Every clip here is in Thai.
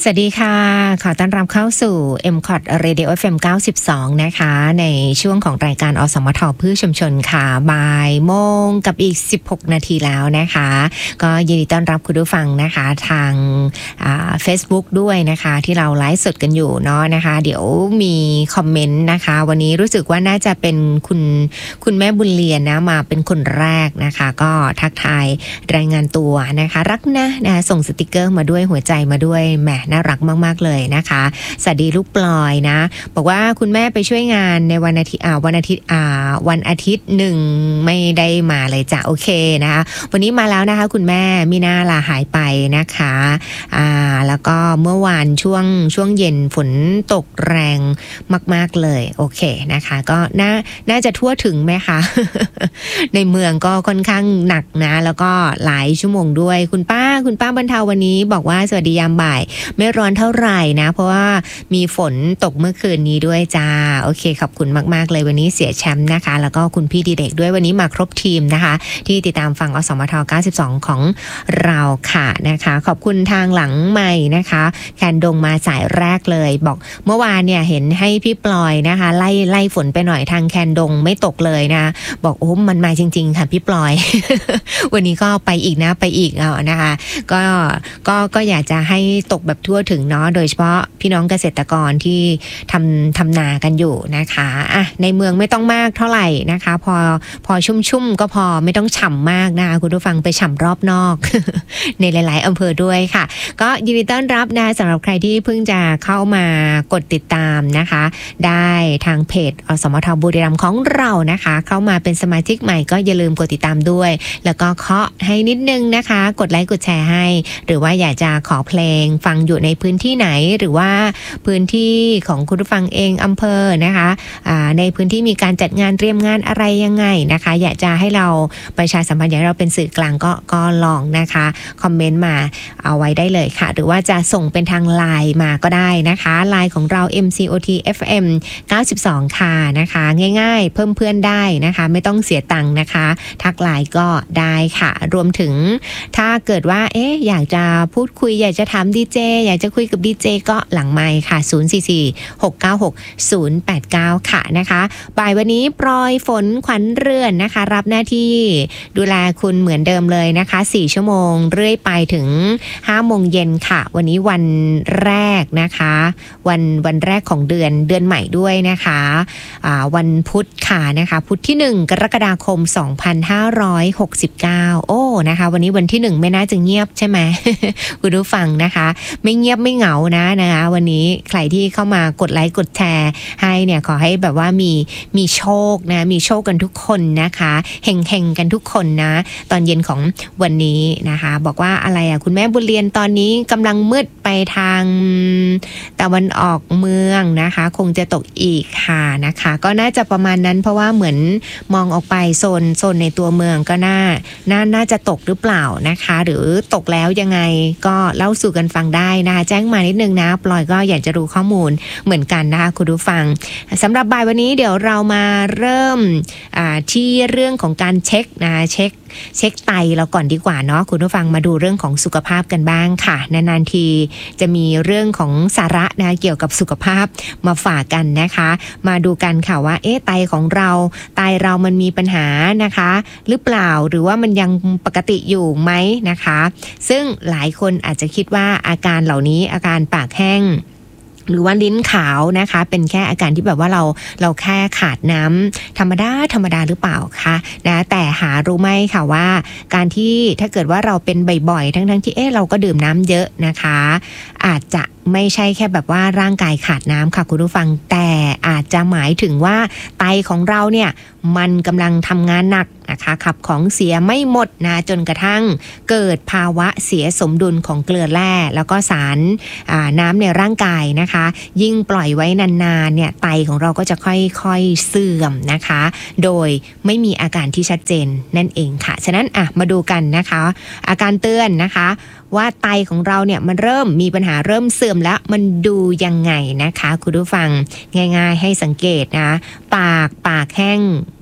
สวัสดีค่ะขอต้อนรับเข้าสู่ MCOT Radio FM 92นะคะในช่วงของรายการอสมทเพื่อชุมชนค่ะบ่ายโมงกับอีก16นาทีแล้วนะคะก็ยินดีต้อนรับคุณผู้ฟังนะคะทางFacebook ด้วยนะคะที่เราไลฟ์สดกันอยู่เนาะนะคะเดี๋ยวมีคอมเมนต์นะคะวันนี้รู้สึกว่าน่าจะเป็นคุณแม่บุญเรียนนะมาเป็นคนแรกนะคะก็ทักทายรายงานตัวนะคะรักนะส่งสติกเกอร์มาด้วยหัวใจมาด้วยแหมน่ารักมากๆเลยนะคะสวัสดีลูกปลอยนะบอกว่าคุณแม่ไปช่วยงานในวันอาทิตย์หนึ่งไม่ได้มาเลยจ้ะโอเคนะคะวันนี้มาแล้วนะคะคุณแม่มีน่าลาหายไปนะคะแล้วก็เมื่อวานช่วงเย็นฝนตกแรงมากๆเลยโอเคนะคะก็น่าจะทั่วถึงไหมคะ ในเมืองก็ค่อนข้างหนักนะแล้วก็หลายชั่วโมงด้วยคุณป้าบรรเทาวันนี้บอกว่าสวัสดียามบ่ายไม่ร้อนเท่าไหร่นะเพราะว่ามีฝนตกเมื่อคืนนี้ด้วยจ้าโอเคขอบคุณมากๆเลยวันนี้เสียแชมป์นะคะแล้วก็คุณพี่ดีเด็กด้วยวันนี้มาครบทีมนะคะที่ติดตามฟังอสมท92ของเราค่ะนะคะขอบคุณทางหลังไมค์นะคะแคนดงมาสายแรกเลยบอกเมื่อวานเนี่ยเห็นให้พี่ปลอยนะคะไล่ฝนไปหน่อยทางแคนดงไม่ตกเลยนะบอกโอ้มันมาจริงๆค่ะพี่ปลอย วันนี้ก็ไปอีกนะคะก็อยากจะให้ตกแบบทั่วถึงเนาะโดยเฉพาะพี่น้องเกษตรกรที่ทำนากันอยู่นะคะอ่ะในเมืองไม่ต้องมากเท่าไหร่นะคะพอชุ่มๆก็พอไม่ต้องฉ่ำมากนะคะคุณผู้ฟังไปฉ่ำรอบนอก ในหลายๆอำเภอด้วยค่ะก็ยินดีต้อนรับนะสำหรับใครที่เพิ่งจะเข้ามากดติดตามนะคะได้ทางเพจอสมทบุรีรัมย์ของเรานะคะเข้ามาเป็นสมาชิกใหม่ก็อย่าลืมกดติดตามด้วยแล้วก็เคาะให้นิดนึงนะคะกดไลค์กดแชร์ให้หรือว่าอยากจะขอเพลงฟังอยู่ในพื้นที่ไหนหรือว่าพื้นที่ของคุณผู้ฟังเองอำเภอนะคะในพื้นที่มีการจัดงานเตรียมงานอะไรยังไงนะคะอยากจะให้เราประชาสัมพันธ์อยากให้เราเป็นสื่อกลางก็ลองนะคะคอมเมนต์มาเอาไว้ได้เลยค่ะหรือว่าจะส่งเป็นทางไลน์มาก็ได้นะคะไลน์ของเรา MCOT FM 92ค่ะนะคะง่ายๆเพิ่มเพื่อนได้นะคะไม่ต้องเสียตังค์นะคะทักไลน์ก็ได้ค่ะรวมถึงถ้าเกิดว่าอยากจะพูดคุยอยากจะถามดีเจอยากจะคุยกับดีเจก็หลังไมค์ค่ะ044-696-089ค่ะนะคะบ่ายวันนี้ปลอยฝนขวัญเรือนนะคะรับหน้าที่ดูแลคุณเหมือนเดิมเลยนะคะ4ชั่วโมงเรื่อยไปถึง5โมงเย็นค่ะวันนี้วันแรกนะคะวันแรกของเดือนใหม่ด้วยนะคะวันพุธค่ะนะคะพุธที่1กรกฎาคม2569โอ้นะคะวันนี้วันที่1ไม่น่าจะเงียบใช่ไหม คุณผู้ฟังนะคะไม่เงียบไม่เหงานะคะวันนี้ใครที่เข้ามากดไลค์กดแชร์ให้เนี่ยขอให้แบบว่ามีโชคนะมีโชคกันทุกคนนะคะเฮงกันทุกคนนะตอนเย็นของวันนี้นะคะบอกว่าอะไรคุณแม่บุญเรียนตอนนี้กำลังมืดไปทางตะวันออกเมืองนะคะคงจะตกอีกค่ะนะคะก็น่าจะประมาณนั้นเพราะว่าเหมือนมองออกไปโซนในตัวเมืองก็น่าจะตกหรือเปล่านะคะหรือตกแล้วยังไงก็เล่าสู่กันฟังได้นะคะแจ้งมานิดนึงนะปลอยก็อยากจะรู้ข้อมูลเหมือนกันนะคะคุณผู้ฟังสำหรับบ่ายวันนี้เดี๋ยวเรามาเริ่มที่เรื่องของการเช็คนะเช็คไตเราก่อนดีกว่าเนาะคุณผู้ฟังมาดูเรื่องของสุขภาพกันบ้างค่ะนานๆทีจะมีเรื่องของสาระนะเกี่ยวกับสุขภาพมาฝากกันนะคะมาดูกันค่ะว่าไตของเรามันมีปัญหานะคะหรือเปล่าหรือว่ามันยังปกติอยู่ไหมนะคะซึ่งหลายคนอาจจะคิดว่าอาการเหล่านี้อาการปากแห้งหรือว่าลิ้นขาวนะคะเป็นแค่อาการที่แบบว่าเราแค่ขาดน้ำธรรมดาหรือเปล่าคะนะแต่หารู้ไหมค่ะว่าการที่ถ้าเกิดว่าเราเป็นบ่อยๆทั้งที่เราก็ดื่มน้ำเยอะนะคะอาจจะไม่ใช่แค่แบบว่าร่างกายขาดน้ำค่ะคุณผู้ฟังแต่อาจจะหมายถึงว่าไตของเราเนี่ยมันกำลังทำงานหนักนะคะขับของเสียไม่หมดนะจนกระทั่งเกิดภาวะเสียสมดุลของเกลือแร่แล้วก็สารน้ำในร่างกายนะคะยิ่งปล่อยไว้นานๆเนี่ยไตของเราก็จะค่อยๆเสื่อมนะคะโดยไม่มีอาการที่ชัดเจนนั่นเองค่ะฉะนั้นมาดูกันนะคะอาการเตือนนะคะว่าไตของเราเนี่ยมันเริ่มมีปัญหาเริ่มเสื่อมแล้วมันดูยังไงนะคะคุณผู้ฟังง่ายๆให้สังเกตนะปากแห้ง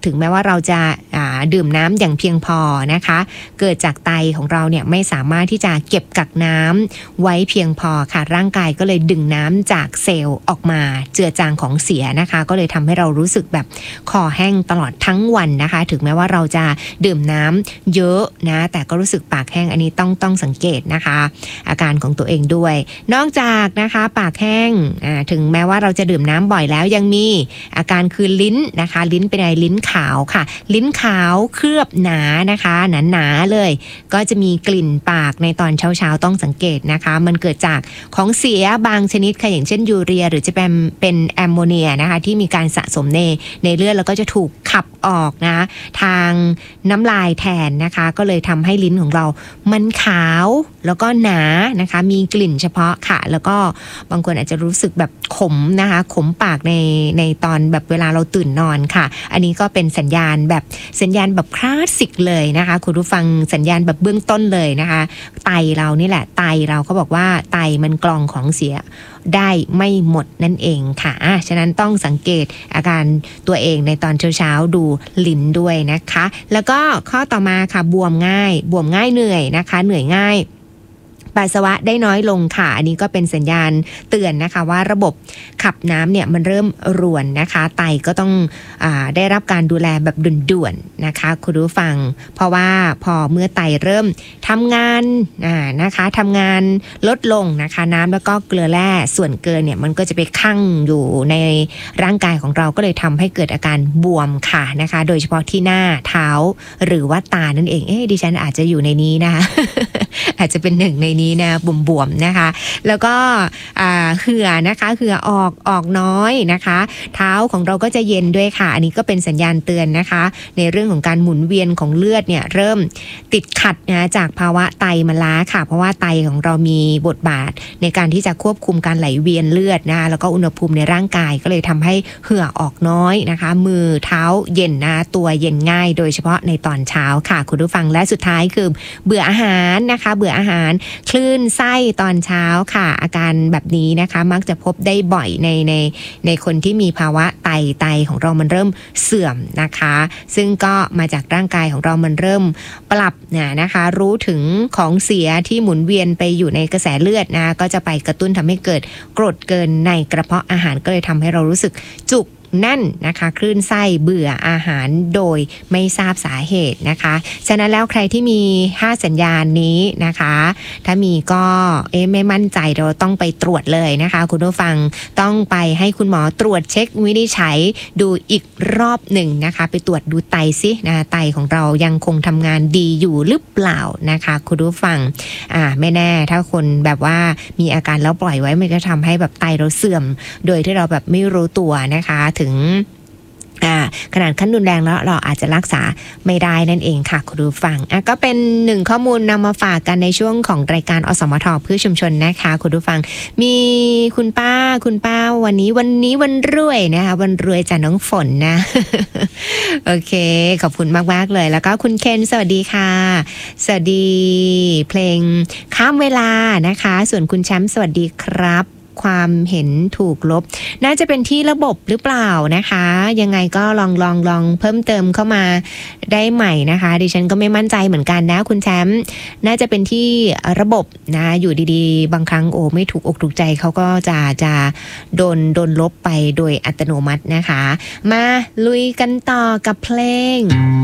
ถึงแม้ว่าเราจะดื่มน้ำอย่างเพียงพอนะคะเกิดจากไตของเราเนี่ยไม่สามารถที่จะเก็บกักน้ำไว้เพียงพอค่ะร่างกายก็เลยดึงน้ำจากเซลล์ออกมาเจือจางของเสียนะคะก็เลยทำให้เรารู้สึกแบบคอแห้งตลอดทั้งวันนะคะถึงแม้ว่าเราจะดื่มน้ำเยอะนะแต่ก็รู้สึกปากแห้งอันนี้ต้องสังเกตนะคะอาการของตัวเองด้วยนอกจากนะคะปากแห้งถึงแม้ว่าเราจะดื่มน้ำบ่อยแล้วยังมีอาการคือลิ้นนะคะลิ้นเป็นอะไรลิ้นขาวค่ะลิ้นขาวเคลือบหนานะคะหนาๆเลยก็จะมีกลิ่นปากในตอนเช้าๆต้องสังเกตนะคะมันเกิดจากของเสียบางชนิดค่ะอย่างเช่นยูเรียหรือจะเป็นแอมโมเนียนะคะที่มีการสะสมในเลือดแล้วก็จะถูกขับออกนะทางน้ำลายแทนนะคะก็เลยทำให้ลิ้นของเรามันขาวแล้วก็หนานะคะมีกลิ่นเฉพาะค่ะแล้วก็บางคนอาจจะรู้สึกแบบขมนะคะขมปากในตอนแบบเวลาเราตื่นนอนค่ะอันนี้ก็เป็นสัญญาณแบบคลาสสิกเลยนะคะคุณผู้ฟังสัญญาณแบบเบื้องต้นเลยนะคะไตเรานี่แหละไตเราเขาบอกว่าไตมันกรองของเสียได้ไม่หมดนั่นเองค่ะฉะนั้นต้องสังเกตอาการตัวเองในตอนเช้าๆดูลิ้นด้วยนะคะแล้วก็ข้อต่อมาค่ะบวมง่ายเหนื่อยนะคะเหนื่อยง่ายปัสสาวะได้น้อยลงค่ะอันนี้ก็เป็นสัญญาณเตือนนะคะว่าระบบขับน้ำเนี่ยมันเริ่มรวนนะคะไตก็ต้องได้รับการดูแลแบบด่วนๆนะคะคุณผู้ฟังเพราะว่าพอเมื่อไตเริ่มทำงานนะคะทำงานลดลงนะคะน้ำแล้วก็เกลือแร่ส่วนเกินเนี่ยมันก็จะไปคั่งอยู่ในร่างกายของเราก็เลยทำให้เกิดอาการบวมค่ะนะคะโดยเฉพาะที่หน้าเท้าหรือว่าตานั่นเองดิฉันอาจจะอยู่ในนี้นะคะ อาจจะเป็นหนึ่งในนี้นะบวมๆนะคะแล้วก็เหื่อนะคะเหื่อออกน้อยนะคะเท้าของเราก็จะเย็นด้วยค่ะอันนี้ก็เป็นสัญญาณเตือนนะคะในเรื่องของการหมุนเวียนของเลือดเนี่ยเริ่มติดขัดนะจากภาวะไตมันล้าค่ะเพราะว่าไตของเรามีบทบาทในการที่จะควบคุมการไหลเวียนเลือดนะแล้วก็อุณหภูมิในร่างกายก็เลยทำให้เหื่อออกน้อยนะคะมือเท้าเย็นนะตัวเย็นง่ายโดยเฉพาะในตอนเช้าค่ะคุณผู้ฟังและสุดท้ายคือเบื่ออาหารนะคะเบื่ออาหารคลื่นไส้ตอนเช้าค่ะอาการแบบนี้นะคะมักจะพบได้บ่อยในคนที่มีภาวะไตของเรามันเริ่มเสื่อมนะคะซึ่งก็มาจากร่างกายของเรามันเริ่มปรับนะคะรู้ถึงของเสียที่หมุนเวียนไปอยู่ในกระแสเลือดนะก็จะไปกระตุ้นทำให้เกิดกรดเกินในกระเพาะอาหารก็เลยทำให้เรารู้สึกจุกแน่นนะคะคลื่นไส้เบื่ออาหารโดยไม่ทราบสาเหตุนะคะฉะนั้นแล้วใครที่มี5สัญญาณนี้นะคะถ้ามีก็ไม่มั่นใจเราต้องไปตรวจเลยนะคะคุณผู้ฟังต้องไปให้คุณหมอตรวจเช็ควินิจฉัยดูอีกรอบหนึ่งนะคะไปตรวจดูไตซินะไตของเรายังคงทำงานดีอยู่หรือเปล่านะคะคุณผู้ฟังไม่แน่ถ้าคนแบบว่ามีอาการแล้วปล่อยไว้มันก็ทำให้แบบไตเราเสื่อมโดยที่เราแบบไม่รู้ตัวนะคะถึงขนาดขั้นรุนแรงแล้วเราอาจจะรักษาไม่ได้นั่นเองค่ะคุณผู้ฟังก็เป็นหนึ่งข้อมูลนำมาฝากกันในช่วงของรายการอสมทเพื่อชุมชนนะคะคุณผู้ฟังมีคุณป้าวันนี้วันรวยนะคะวันรวยจากน้องฝนนะ โอเคขอบคุณมากๆเลยแล้วก็คุณเคนสวัสดีค่ะสวัสดีเพลงข้ามเวลานะคะส่วนคุณแชมป์สวัสดีครับความเห็นถูกลบน่าจะเป็นที่ระบบหรือเปล่านะคะยังไงก็ลองเพิ่มเติมเข้ามาได้ใหม่นะคะดิฉันก็ไม่มั่นใจเหมือนกันนะคุณแชมป์น่าจะเป็นที่ระบบนะอยู่ดีๆบางครั้งไม่ถูกอกถูกใจเขาก็จะโดนลบไปโดยอัตโนมัตินะคะมาลุยกันต่อกับเพลง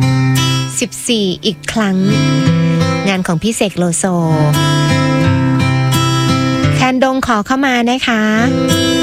14อีกครั้งงานของพี่เสกโลโซแคนดงขอเข้ามานะคะ